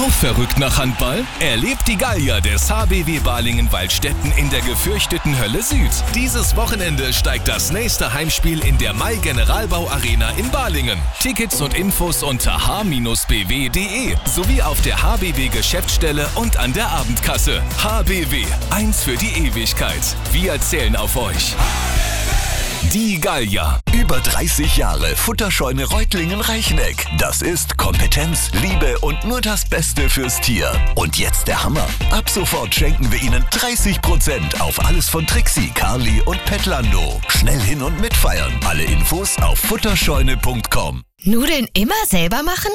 Auch verrückt nach Handball? Erlebt die Gallier des HBW Balingen-Waldstätten in der gefürchteten Hölle Süd. Dieses Wochenende steigt das nächste Heimspiel in der Mai Generalbau Arena in Balingen. Tickets und Infos unter h-bw.de sowie auf der HBW Geschäftsstelle und an der Abendkasse. HBW, eins für die Ewigkeit. Wir zählen auf euch. Die Gallier. Über 30 Jahre Futterscheune Reutlingen-Reichneck. Das ist Kompetenz, Liebe und nur das Beste fürs Tier. Und jetzt der Hammer. Ab sofort schenken wir Ihnen 30% auf alles von Trixie, Carly und Petlando. Schnell hin und mitfeiern. Alle Infos auf futterscheune.com. Nudeln immer selber machen?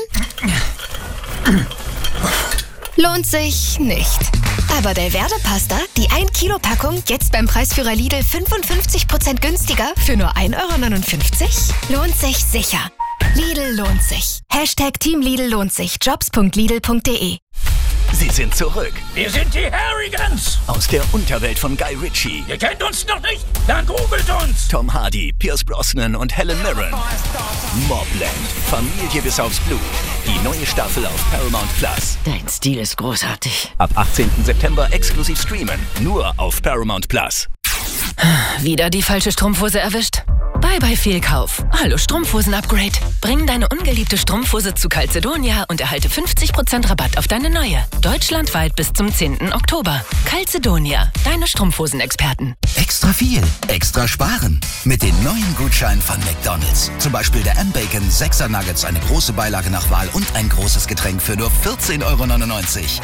Lohnt sich nicht. Aber Belverde-Pasta, die 1 Kilo Packung, jetzt beim Preisführer Lidl 55% günstiger für nur 1,59 €? Lohnt sich sicher. Lidl lohnt sich. #Team Lidl lohnt sich. Jobs.lidl.de. Sie sind zurück. Wir sind die Harrigans. Aus der Unterwelt von Guy Ritchie. Ihr kennt uns noch nicht? Dann googelt uns. Tom Hardy, Pierce Brosnan und Helen Mirren. Mobland. Familie bis aufs Blut. Die neue Staffel auf Paramount Plus. Dein Stil ist großartig. Ab 18. September exklusiv streamen. Nur auf Paramount Plus. Wieder die falsche Strumpfhose erwischt? Bye Fehlkauf. Hallo Strumpfhosen-Upgrade. Bring deine ungeliebte Strumpfhose zu Calzedonia und erhalte 50% Rabatt auf deine neue. Deutschlandweit bis zum 10. Oktober. Calzedonia, deine Strumpfhosen-Experten. Extra viel, extra sparen. Mit den neuen Gutscheinen von McDonald's. Zum Beispiel der M-Bacon 6er Nuggets, eine große Beilage nach Wahl und ein großes Getränk für nur 14,99 €.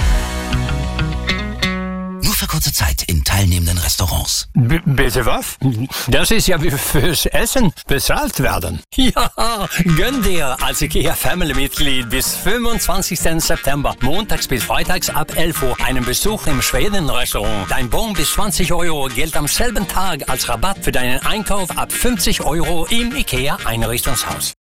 Nur für kurze Zeit in teilnehmenden Restaurants. Bitte was? Das ist ja wie fürs Essen bezahlt werden. Ja, gönn dir als IKEA-Family-Mitglied bis 25. September, montags bis freitags ab 11 Uhr, einen Besuch im Schweden-Restaurant. Dein Bon bis 20 € gilt am selben Tag als Rabatt für deinen Einkauf ab 50 € im IKEA-Einrichtungshaus.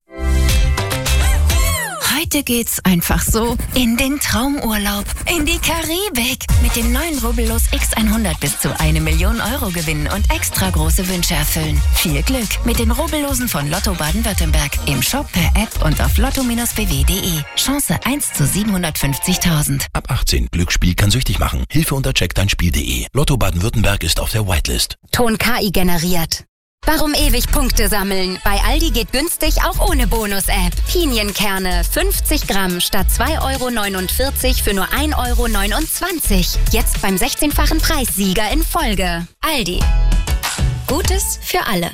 Heute geht's einfach so in den Traumurlaub, in die Karibik. Mit dem neuen Rubbellos X100 bis zu 1 Million € gewinnen und extra große Wünsche erfüllen. Viel Glück mit den Rubbellosen von Lotto Baden-Württemberg. Im Shop, per App und auf lotto-bw.de. Chance 1 zu 750.000. Ab 18. Glücksspiel kann süchtig machen. Hilfe unter checkdeinspiel.de. Lotto Baden-Württemberg ist auf der Whitelist. Ton KI generiert. Warum ewig Punkte sammeln? Bei Aldi geht günstig auch ohne Bonus-App. Pinienkerne 50 Gramm statt 2,49 € für nur 1,29 €. Jetzt beim 16-fachen Preissieger in Folge. Aldi. Gutes für alle.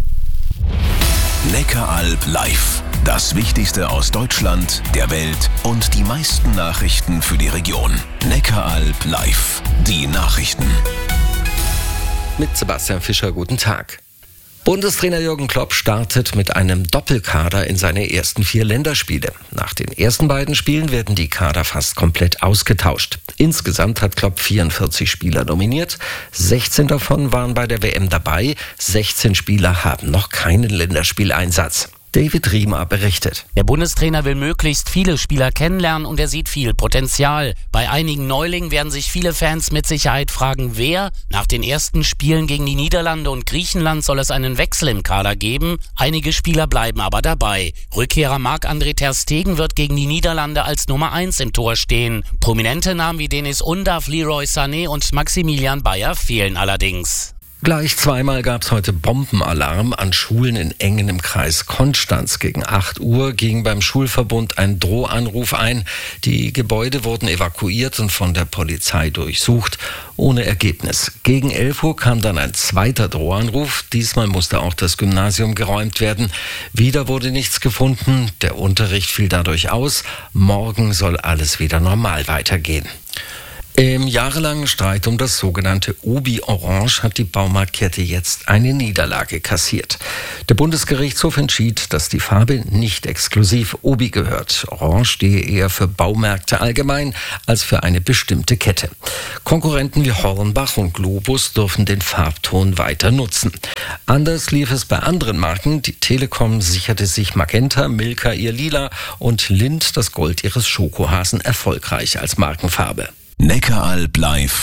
Neckaralb live. Das Wichtigste aus Deutschland, der Welt und die meisten Nachrichten für die Region. Neckaralb live. Die Nachrichten. Mit Sebastian Fischer, guten Tag. Bundestrainer Jürgen Klopp startet mit einem Doppelkader in seine ersten 4 Länderspiele. Nach den ersten beiden Spielen werden die Kader fast komplett ausgetauscht. Insgesamt hat Klopp 44 Spieler nominiert. 16 davon waren bei der WM dabei. 16 Spieler haben noch keinen Länderspieleinsatz. David Riemer berichtet. Der Bundestrainer will möglichst viele Spieler kennenlernen und er sieht viel Potenzial. Bei einigen Neulingen werden sich viele Fans mit Sicherheit fragen, wer. Nach den ersten Spielen gegen die Niederlande und Griechenland soll es einen Wechsel im Kader geben. Einige Spieler bleiben aber dabei. Rückkehrer Marc-André ter Stegen wird gegen die Niederlande als Nummer 1 im Tor stehen. Prominente Namen wie Denis Undav, Leroy Sané und Maximilian Bayer fehlen allerdings. Gleich zweimal gab es heute Bombenalarm an Schulen in Engen im Kreis Konstanz. Gegen 8 Uhr ging beim Schulverbund ein Drohanruf ein. Die Gebäude wurden evakuiert und von der Polizei durchsucht, ohne Ergebnis. Gegen 11 Uhr kam dann ein zweiter Drohanruf. Diesmal musste auch das Gymnasium geräumt werden. Wieder wurde nichts gefunden. Der Unterricht fiel dadurch aus. Morgen soll alles wieder normal weitergehen. Im jahrelangen Streit um das sogenannte Obi Orange hat die Baumarktkette jetzt eine Niederlage kassiert. Der Bundesgerichtshof entschied, dass die Farbe nicht exklusiv Obi gehört. Orange stehe eher für Baumärkte allgemein als für eine bestimmte Kette. Konkurrenten wie Hornbach und Globus dürfen den Farbton weiter nutzen. Anders lief es bei anderen Marken. Die Telekom sicherte sich Magenta, Milka ihr Lila und Lindt das Gold ihres Schokohasen erfolgreich als Markenfarbe. Neckaralb live.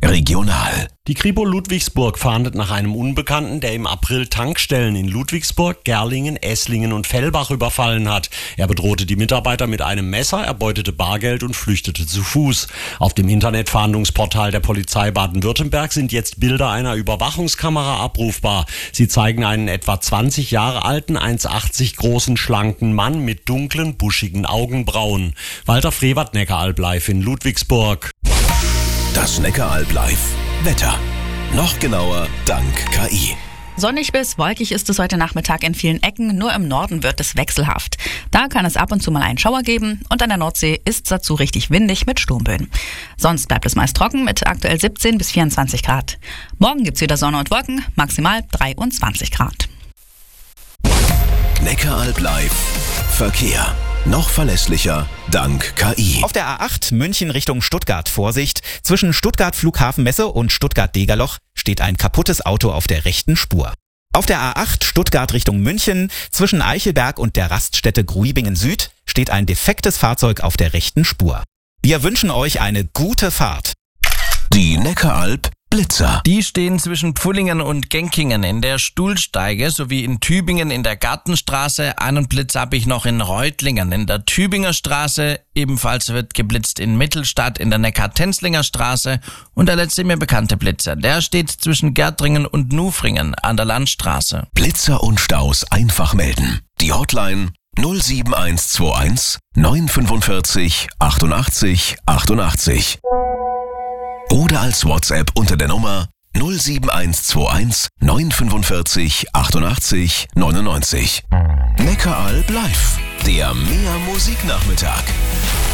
Regional. Die Kripo Ludwigsburg fahndet nach einem Unbekannten, der im April Tankstellen in Ludwigsburg, Gerlingen, Esslingen und Fellbach überfallen hat. Er bedrohte die Mitarbeiter mit einem Messer, erbeutete Bargeld und flüchtete zu Fuß. Auf dem Internetfahndungsportal der Polizei Baden-Württemberg sind jetzt Bilder einer Überwachungskamera abrufbar. Sie zeigen einen etwa 20 Jahre alten, 1,80 großen, schlanken Mann mit dunklen, buschigen Augenbrauen. Walter Frevert, Neckaralb live in Ludwigsburg. Das Neckaralb live. Wetter. Noch genauer dank KI. Sonnig bis wolkig ist es heute Nachmittag in vielen Ecken, nur im Norden wird es wechselhaft. Da kann es ab und zu mal einen Schauer geben und an der Nordsee ist es dazu richtig windig mit Sturmböen. Sonst bleibt es meist trocken mit aktuell 17 bis 24 Grad. Morgen gibt's wieder Sonne und Wolken, maximal 23 Grad. Neckaralb live. Verkehr. Noch verlässlicher dank KI. Auf der A8 München Richtung Stuttgart Vorsicht. Zwischen Stuttgart Flughafenmesse und Stuttgart-Degerloch steht ein kaputtes Auto auf der rechten Spur. Auf der A8 Stuttgart Richtung München zwischen Eichelberg und der Raststätte Gruibingen Süd steht ein defektes Fahrzeug auf der rechten Spur. Wir wünschen euch eine gute Fahrt. Die Neckaralb Blitzer. Die stehen zwischen Pfullingen und Genkingen in der Stuhlsteige sowie in Tübingen in der Gartenstraße. Einen Blitz habe ich noch in Reutlingen in der Tübinger Straße. Ebenfalls wird geblitzt in Mittelstadt in der Neckar-Tenzlinger Straße. Und der letzte mir bekannte Blitzer, der steht zwischen Gärtringen und Nufringen an der Landstraße. Blitzer und Staus einfach melden. Die Hotline 07121 945 88 88. Oder als WhatsApp unter der Nummer 07121 945 88 99. Neckaralb live, der Mehr Musiknachmittag.